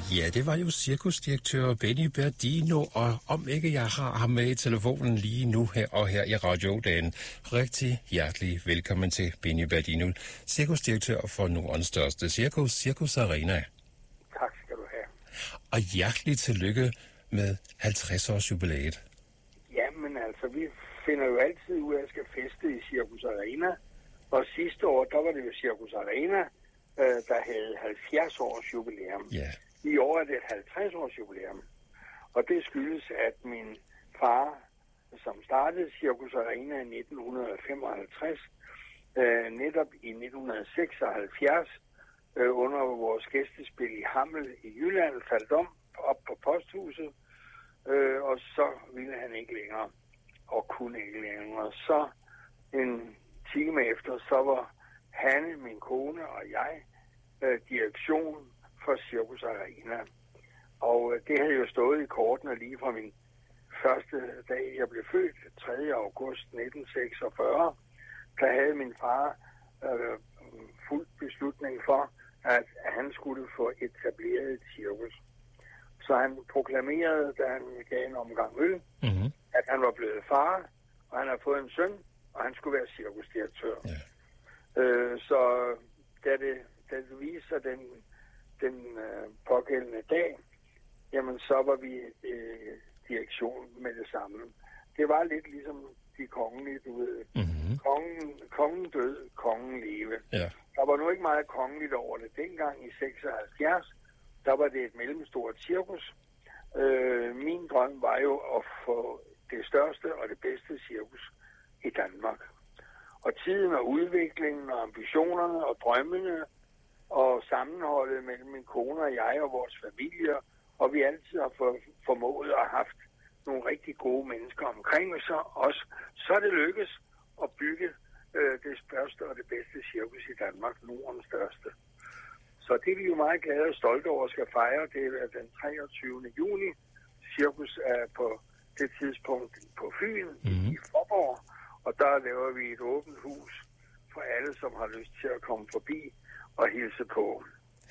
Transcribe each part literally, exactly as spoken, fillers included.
Ja, det var jo cirkusdirektør Benny Berdino, og om ikke jeg har ham med i telefonen lige nu her og her i radiodagen. Rigtig hjertelig velkommen til Benny Berdino, cirkusdirektør for Nordens største cirkus, Cirkus Arena. Tak skal du have. Og hjertelig tillykke med halvtreds års jubilæet. Jamen altså, vi finder jo altid ud af at skal feste i Cirkus Arena. Og sidste år, der var det jo Cirkus Arena, øh, der havde halvfjerds års jubilæum. Ja. I år er det et halvtreds års jubilæum. Og det skyldes, at min far, som startede Cirkus Arena i nitten femoghalvtreds, øh, netop i nitten seksoghalvfjerds, øh, under vores gæstespil i Hammel i Jylland, faldt om op på posthuset, øh, og så ville han ikke længere, og kunne ikke længere. Så en time efter, så var Hanne, min kone og jeg, øh, direktion for Cirkus Arena. Og øh, det havde jo stået i kortene lige fra min første dag, jeg blev født, tredje august nitten seksogfyrre. Der havde min far øh, fuld beslutning for, at han skulle få etableret et cirkus. Så han proklamerede, da han gav en omgang øl, mm-hmm. at han var blevet far, og han havde fået en søn, og han skulle være cirkusdirektør. Yeah. Øh, så da det, da det viste sig den, den øh, pågældende dag, jamen så var vi øh, direktion med det samme. Det var lidt ligesom de kongelige, du ved. Mm-hmm. Kongen, kongen død, kongen leve. Yeah. Der var nu ikke meget kongeligt over det. Dengang i seksoghalvfjerds, der var det et mellemstort cirkus. Øh, min drøm var jo at få det største og det bedste cirkus i Danmark. Og tiden og udviklingen og ambitionerne og drømmene og sammenholdet mellem min kone og jeg og vores familier, og vi altid har for, formået at have haft nogle rigtig gode mennesker omkring os, også, så er det lykkes at bygge øh, det største og det bedste cirkus i Danmark, Nordens største. Så det er vi jo meget glade og stolte over at skal fejre. Det er den treogtyvende juni. Cirkus er på det tidspunkt på Fyn, mm-hmm. i Fåborg, og der laver vi et åbent hus for alle, som har lyst til at komme forbi og hilse på.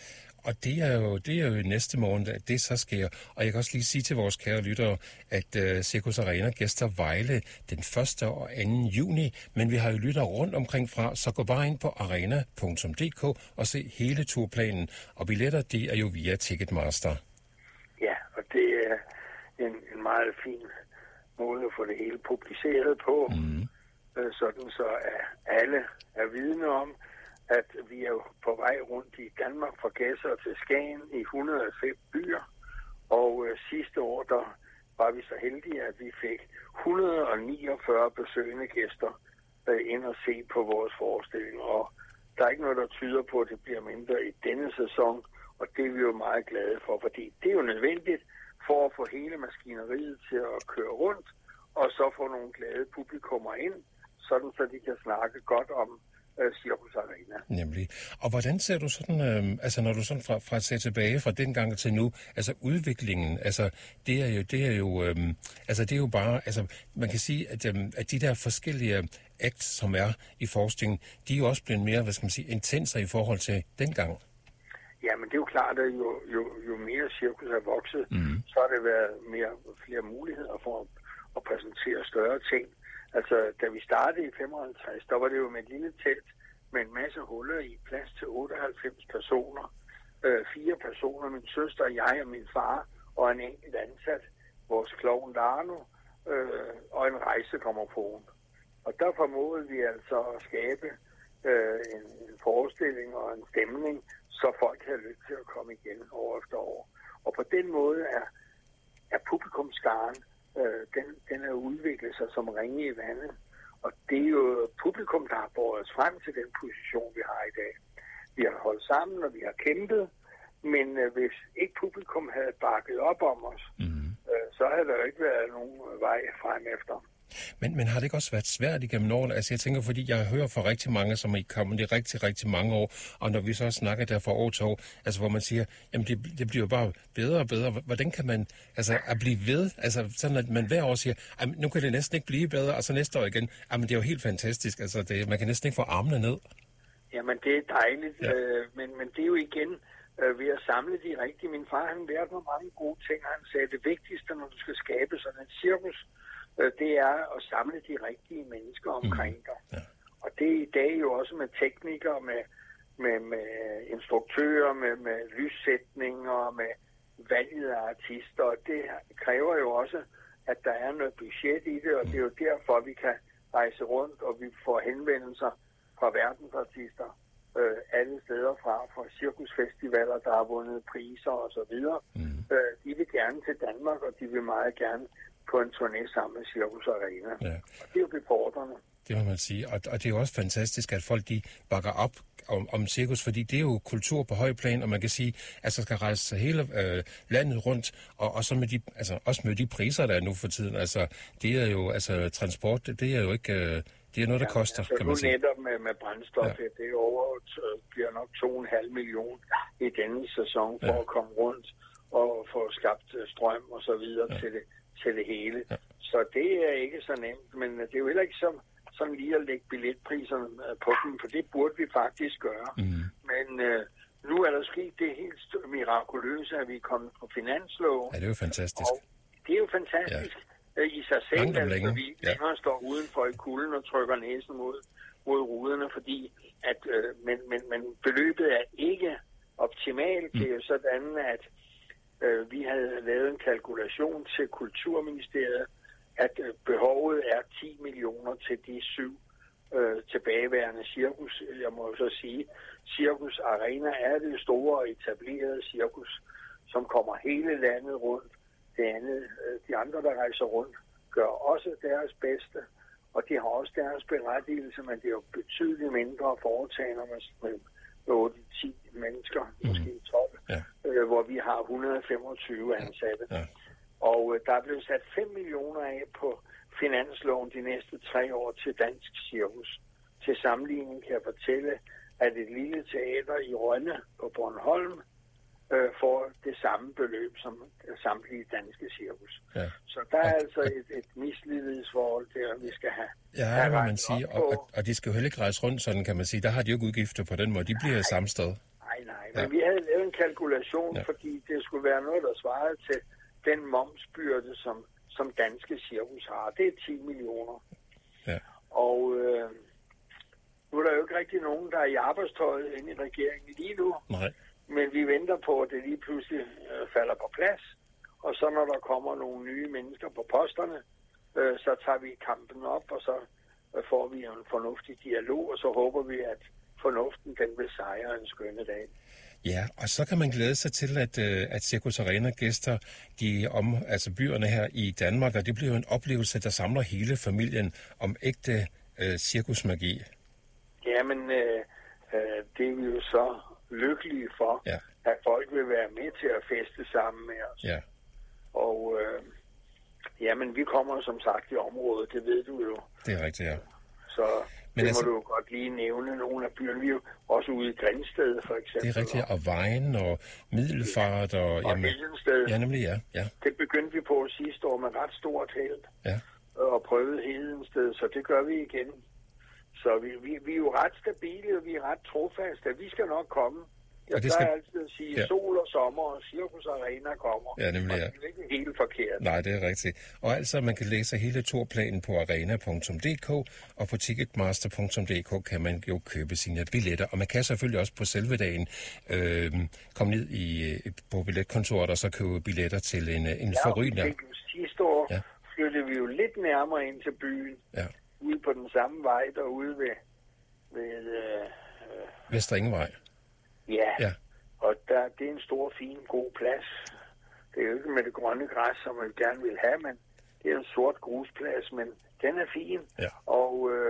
Og det er jo det er jo næste morgen, at det så sker. Og jeg kan også lige sige til vores kære lyttere, at uh, Cirkus Arena gæster Vejle den første og anden juni, men vi har jo lyttere rundt omkring fra, så gå bare ind på arena punktum d k og se hele turplanen. Og billetter, det er jo via Ticketmaster. Ja, og det er en, en meget fin måde at få det hele publiceret på, mm. øh, sådan så at alle er vidne om, at vi er på vej rundt i Danmark fra Gedser til Skagen i et hundrede og fem byer. Og øh, sidste år, der var vi så heldige, at vi fik et hundrede og niogfyrre besøgende gæster øh, ind og se på vores forestilling. Og der er ikke noget, der tyder på, at det bliver mindre i denne sæson, og det er vi jo meget glade for, fordi det er jo nødvendigt for at få hele maskineriet til at køre rundt, og så få nogle glade publikummer ind, sådan så de kan snakke godt om Cirkus Arena. Nemlig. Og hvordan ser du sådan, øh, altså når du sådan fra, fra ser tilbage fra den gang til nu, altså udviklingen, altså det er jo, det er jo, øh, altså det er jo bare, altså man kan sige, at, øh, at de der forskellige acts, som er i forskningen, de er jo også blevet mere, hvad skal man sige, intenser i forhold til dengang. Ja, men det er jo klart, at jo, jo, jo mere cirkus er vokset, mm. så har det været mere, flere muligheder for at, at præsentere større ting. Altså, da vi startede i femoghalvtreds, der var det jo med et lille telt med en masse huller i, plads til otteoghalvfems personer. Øh, fire personer, min søster, jeg og min far, og en enkelt ansat, vores klovn Darno, øh, og en rejsegrammofon. Og der formåede vi altså at skabe øh, en, en forestilling og en stemning, så folk havde lyst til at komme igen år efter år. Og på den måde er, er publikumsskaren, øh, den, den er udviklet sig som ringe i vandet. Og det er jo publikum, der har båret os frem til den position, vi har i dag. Vi har holdt sammen, og vi har kæmpet, men øh, hvis ikke publikum havde bakket op om os, mm. øh, så havde der jo ikke været nogen vej frem efter. Men, men har det ikke også været svært igennem årene? Altså jeg tænker, fordi jeg hører fra rigtig mange, som er kommet i rigtig, rigtig mange år, og når vi så snakker der fra år til år, altså hvor man siger, jamen det, det bliver jo bare bedre og bedre. Hvordan kan man altså at blive ved? Altså sådan, at man hver år siger, nu kan det næsten ikke blive bedre, og så næste år igen, jamen det er jo helt fantastisk. Altså det, man kan næsten ikke få armene ned. Jamen det er dejligt, ja. øh, men, men det er jo igen øh, ved at samle de rigtige. Min far, han lærte mig mange gode ting, han sagde, det vigtigste, når du skal skabe sådan et cirkus, øh, det er at samle de rigtige mennesker omkring dig. Mm. Ja. Og det er i dag jo også med teknikere, med, med, med instruktører, med, med lyssætninger, med valget af artister, og det kræver jo også, at der er noget budget i det, og det er jo derfor, vi kan rejse rundt, og vi får henvendelser fra verdensartister øh, alle steder fra, fra cirkusfestivaler, der har vundet priser og så videre. Mm. Øh, de vil gerne til Danmark, og de vil meget gerne på en turné sammen med Cirkus Arena. Ja. Og det er jo befordrende. Det må man sige. Og, og det er jo også fantastisk, at folk de bakker op om, om cirkus, fordi det er jo kultur på høj plan, og man kan sige, at så skal rejse hele øh, landet rundt, og, og så med de, altså, også med de priser, der er nu for tiden. Altså, det er jo, altså, transport, det, det er jo ikke, øh, det er noget, der ja, koster, altså, kan man sige. Netop med, med brændstof, ja. Det er over, bliver nok to og en halv million i denne sæson for ja. At komme rundt og få skabt strøm og så videre ja. til, det, til det hele. Ja. Så det er ikke så nemt, men det er jo heller ikke som sådan lige at lægge billetpriserne på dem, for det burde vi faktisk gøre. Mm. Men øh, nu er der sket det helt mirakuløse, at vi er kommet på finanslov. Ja, det er jo fantastisk. Og det er jo fantastisk ja. I sig selv, altså vi længere ja. Står udenfor i kulden og trykker næsen mod, mod ruderne, fordi at, øh, men, men, men beløbet er ikke optimalt. Mm. Det er jo sådan, at øh, vi havde lavet en kalkulation til Kulturministeriet, at behovet er ti millioner til de syv øh, tilbageværende cirkus. Jeg må så sige, Cirkus Arena er det store og etablerede cirkus, som kommer hele landet rundt. Det andet, øh, de andre, der rejser rundt, gør også deres bedste, og de har også deres berettigelse, men det er jo betydeligt mindre foretagender med, med otte til ti mennesker, mm. måske tolv, ja. øh, hvor vi har et hundrede og femogtyve ansatte. Ja. Og øh, der er blevet sat fem millioner af på finansloven de næste tre år til dansk cirkus. Til sammenligning kan jeg fortælle, at et lille teater i Rønne på Bornholm øh, får det samme beløb som samtlige danske cirkus. Ja. Så der er og, altså et, et mislighedsforhold der, vi skal have. Ja, det må man sige. Og, og, og de skal jo heller ikke rejse rundt, sådan kan man sige. Der har de jo ikke udgifter på den måde. De bliver nej, samme sted. Nej, nej. Men ja. Vi havde lavet en kalkulation, ja. Fordi det skulle være noget, der svarede til den momsbyrde, som, som danske cirkus har. Det er ti millioner. Ja. Og øh, nu er der jo ikke rigtig nogen, der er i arbejdstøjet inde i regeringen lige nu. Nej. Men vi venter på, at det lige pludselig øh, falder på plads. Og så når der kommer nogle nye mennesker på posterne, øh, så tager vi kampen op, og så øh, får vi en fornuftig dialog, og så håber vi, at fornuften den vil sejre en skønne dag. Ja, og så kan man glæde sig til, at, at Cirkus Arena gæster de om, altså byerne her i Danmark, og det bliver jo en oplevelse, der samler hele familien om ægte øh, cirkusmagi. Jamen, øh, øh, det er vi jo så lykkelige for, ja. At folk vil være med til at feste sammen med os. Ja. Og øh, jamen, vi kommer som sagt i området, det ved du jo. Det er rigtigt, ja. Så Men det altså, må du godt lige nævne nogle af byerne. Vi er jo også ude i Grindsted, for eksempel. Det er rigtigt, og Vejen og Middelfart. Og, og jamen, Hedensted. Ja, nemlig, ja. ja. Det begyndte vi på sidste år med ret stort held. Ja. Og prøvede Hedensted, så det gør vi igen. Så vi, vi, vi er jo ret stabile, og vi er ret trofaste. Vi skal nok komme. Jeg plejer skal... altid at sige, ja. Sol og sommer og Cirkus Arena kommer. Ja, nemlig, ja. Og det er ikke helt forkert. Nej, det er rigtigt. Og altså, man kan læse hele turplanen på arena punktum d k, og på ticketmaster punktum d k kan man jo købe sine billetter. Og man kan selvfølgelig også på selve dagen øh, komme ned i, på billetkontoret og så købe billetter til en, en ja, forrygende. Ja, sidste år ja. Flyttede vi jo lidt nærmere ind til byen. Ja. Ude på den samme vej derude ved... ved øh, Vestre Ingevej. Ja, ja. Og der, det er en stor, fin, god plads. Det er jo ikke med det grønne græs, som man gerne vil have, men det er en sort grusplads, men den er fin. Ja. Og øh,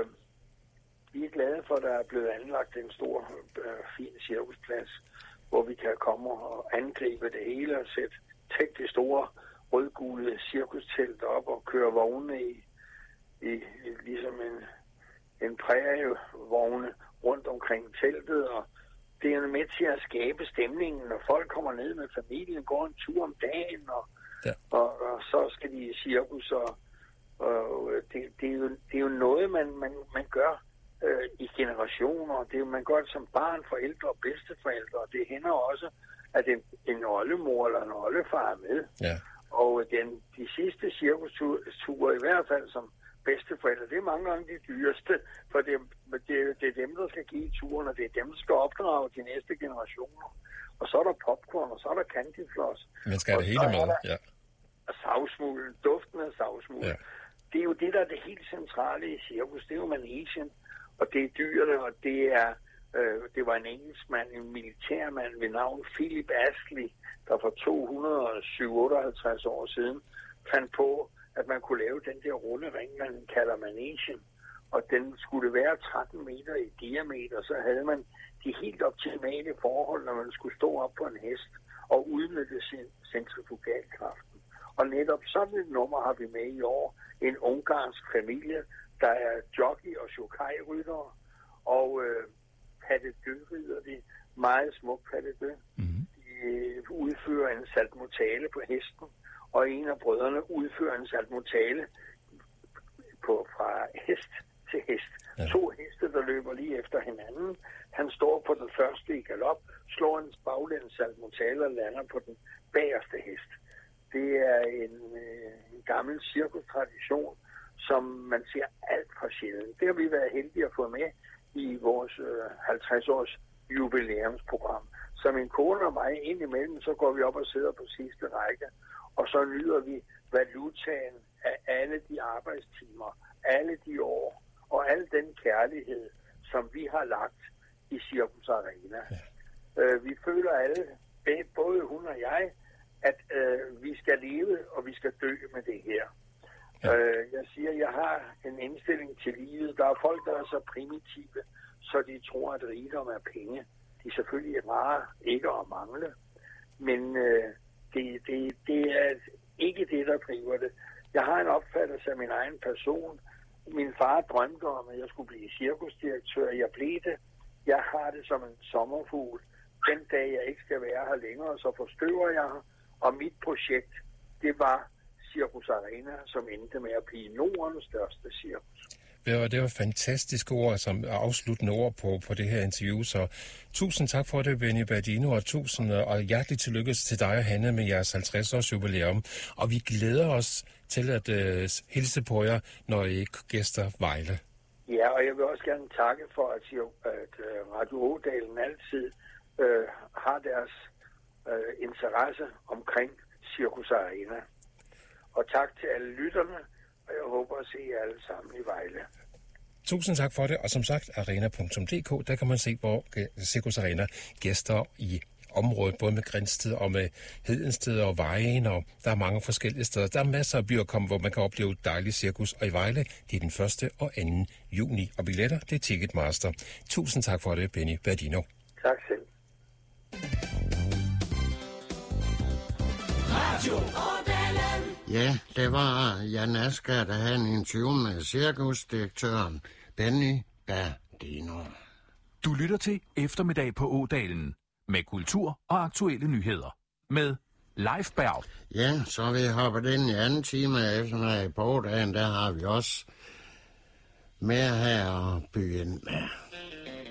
vi er glade for, at der er blevet anlagt en stor, øh, fin cirkusplads, hvor vi kan komme og angribe det hele og sætte tæt det store rødgule cirkustelt op og køre vogne i, i, i ligesom en, en prærievogne rundt omkring teltet, og det er jo med til at skabe stemningen, når folk kommer ned med familien, går en tur om dagen, og, ja. og, og så skal de i cirkus, og, og det, det, er jo, det er jo noget, man, man, man gør øh, i generationer. Det er jo, man gør det som barn, forældre og bedsteforældre, og det hænder også, at en, en oldemor eller en oldefar er med. Ja. Og den, de sidste cirkusture, i hvert fald som bedsteforældre, det er mange gange de dyreste, for det, det, det er dem, der skal give turen, og det er dem, der skal opdrage de næste generationer. Og så er der popcorn, og så er der candyfloss. Man skal have det hele med, ja. Og savsmuld, duften af savsmuld. Ja. Det er jo det, der er det helt centrale i cirkus. Det er jo managen, og det er dyrene, og det er øh, det var en engelskmand, en militærmand ved navn Philip Astley, der for to hundrede og syvoghalvtreds år siden fandt på, at man kunne lave den der runde ring, man kalder managen. Og den skulle være tretten meter i diameter, så havde man de helt optimale forhold, når man skulle stå op på en hest og udnytte sin centrifugalkraften. Og netop sådan et nummer har vi med i år. En ungarsk familie, der er jockey og chokaj-ryttere, og øh, pattedø-ridder, de meget smuk pattedø. Mm-hmm. De udfører en saltmotale på hesten, og en af brødrene udfører en saltmotale på, fra hest til hest. Ja. To heste, der løber lige efter hinanden. Han står på den første i galop, slår en baglæns saltmotale og lander på den bagerste hest. Det er en, en gammel cirkustradition, som man ser alt for sjældent. Det har vi været heldige at få med i vores øh, halvtreds års jubilæumsprogram. Så min kone og mig indimellem, så går vi op og sidder på sidste række, og så nyder vi valutaen af alle de arbejdstimer, alle de år, og al den kærlighed, som vi har lagt i Cirkus Arena. Ja. Øh, vi føler alle, både hun og jeg, at øh, vi skal leve, og vi skal dø med det her. Ja. Øh, jeg siger, jeg har en indstilling til livet. Der er folk, der er så primitive, så de tror, at rigdom er penge. De er selvfølgelig rare, ikke at mangle. Men øh, det, det, det er ikke det, der driver det. Jeg har en opfattelse af min egen person. Min far drømte om, at jeg skulle blive cirkusdirektør. Jeg blev det. Jeg har det som en sommerfugl. Den dag, jeg ikke skal være her længere, så forstøver jeg her. Og mit projekt, det var Cirkus Arena, som endte med at blive Nordens største cirkus. Det var, det var fantastiske ord, som afsluttende ord på, på det her interview. Så tusind tak for det, Benny Berdino, og tusind og hjertelig tillykke til dig og Hanne med jeres halvtreds års jubilæum. Og vi glæder os til at uh, hilse på jer, når I gæster Vejle. Ja, og jeg vil også gerne takke for, at, at Radio Ådalen altid uh, har deres uh, interesse omkring Cirkus Arena. Og tak til alle lytterne, og jeg håber at se jer alle sammen i Vejle. Tusind tak for det, og som sagt, arena punktum d k, der kan man se, hvor Cirkus Arena gæster i området, både med Grindsted og med Hedensted og Vejen, og der er mange forskellige steder. Der er masser af byer, hvor man kan opleve dejlig cirkus, og i Vejle, det er den første og anden juni, og billetter, det er Ticketmaster. Tusind tak for det, Benny Berdino. Tak selv. Radio Ja, det var Jan Asger, der havde en interview med cirkusdirektøren Benny Berdino. Du lytter til Eftermiddag på Ådalen med kultur og aktuelle nyheder med Leif Berg. Ja, så er vi hoppet ind i anden time af Eftermiddag på Ådalen. Der har vi også mere her at byde ind med.